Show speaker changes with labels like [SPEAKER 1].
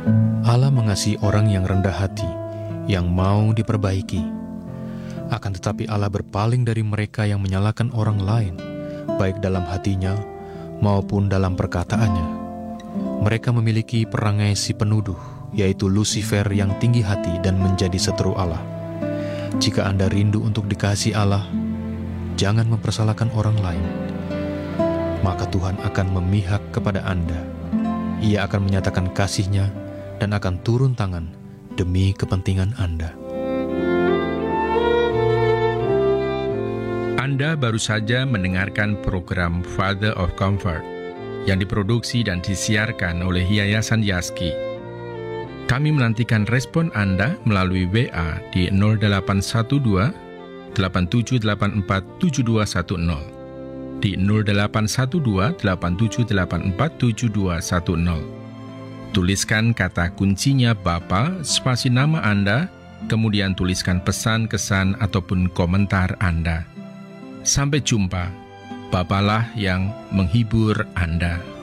[SPEAKER 1] Allah mengasihi orang yang rendah hati, yang mau diperbaiki. Akan tetapi Allah berpaling dari mereka yang menyalahkan orang lain, baik dalam hatinya maupun dalam perkataannya. Mereka memiliki perangai si penuduh, yaitu Lucifer yang tinggi hati dan menjadi seteru Allah. Jika Anda rindu untuk dikasihi Allah, jangan mempersalahkan orang lain. Maka Tuhan akan memihak kepada Anda. Ia akan menyatakan kasih-Nya dan akan turun tangan demi kepentingan Anda.
[SPEAKER 2] Anda baru saja mendengarkan program Father of Comfort yang diproduksi dan disiarkan oleh Yayasan Yaski. Kami menantikan respon Anda melalui WA di 0812 8784 7210, di 0812 8784 7210. Tuliskan kata kuncinya Bapa, spasi nama Anda, kemudian tuliskan pesan, kesan, ataupun komentar Anda. Sampai jumpa. Bapalah yang menghibur Anda.